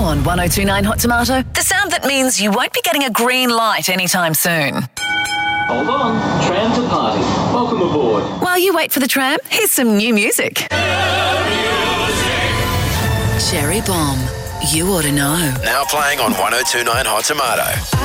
On 1029 Hot Tomato, the sound that means you won't be getting a green light anytime soon. Hold on, tram to party. Welcome aboard. While you wait for the tram, here's some new music. Cherry Bomb. You ought to know. Now playing on 1029 Hot Tomato.